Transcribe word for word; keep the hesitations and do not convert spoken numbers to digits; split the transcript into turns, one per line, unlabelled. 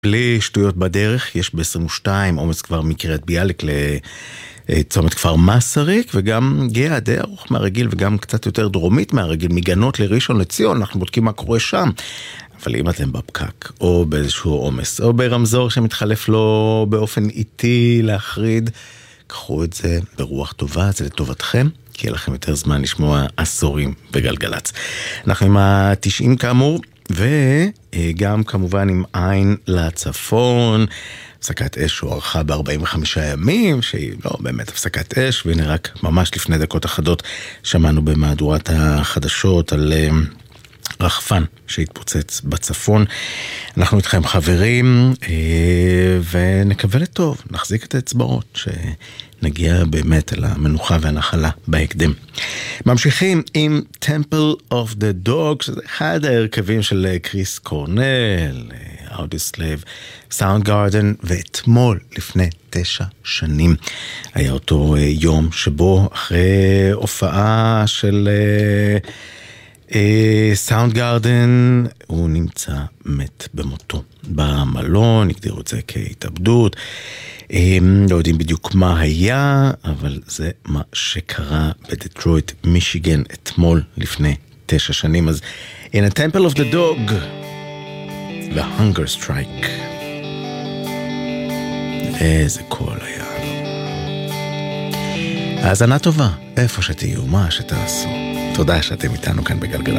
בלי שטויות בדרך, יש ב-עשרים ושתיים עומס כבר מקריית ביאליק לצומת כפר מסריק, וגם גאה די ארוך מהרגיל, וגם קצת יותר דרומית מהרגיל, מגנות לראשון לציון, אנחנו בודקים מה קורה שם. אבל אם אתם בפקק, או באיזשהו עומס, או ברמזור שמתחלף לו באופן איטי להחריד, קחו את זה ברוח טובה, זה לטובתכם, כי יהיה לכם יותר זמן לשמוע עשורים בגלגלץ. אנחנו עם ה-תשעים כאמור, וגם כמובן עם עין לצפון, הפסקת אש שהוארכה ב-ארבעים וחמישה ימים, שהיא לא באמת הפסקת אש, והנה רק ממש לפני דקות אחדות שמענו במהדורת החדשות על רחפן שהתפוצץ בצפון. אנחנו איתכם חברים, ונקווה לטוב, נחזיק את האצבעות, שנגיע באמת אל המנוחה והנחלה בהקדם. ממשיכים עם Temple of the Dog, שזה אחד ההרכבים של קריס קורנל, אודיסלייב, סאונד גארדן, ואתמול לפני תשע שנים היה אותו יום שבו אחרי הופעה של סאונד גארדן הוא נמצא מת במותו במלון, הגדירו את זה כהתאבדות. לא יודעים בדיוק מה היה, אבל זה מה שקרה בדטרויט, מישיגן, אתמול לפני תשע שנים. אז in a temple of the dog, the hunger strike. איזה קול היה. האזנה טובה, איפה שתהיו, מה שתעשו. תודה שאתם איתנו כאן בגלגלצ.